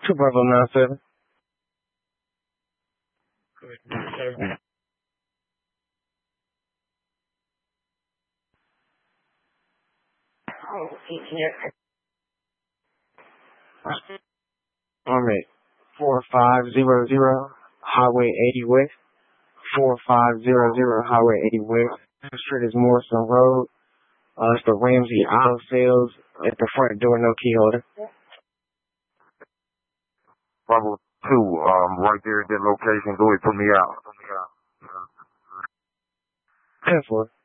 Two Bravo 97. I'm at 4500 Highway 80 West. 4500 Highway 80 West. The street is Morrison Road. It's the Ramsey Auto Sales at the front door, no key holder. Bravo 2, right there at that location. Go ahead, put me out. 10-4.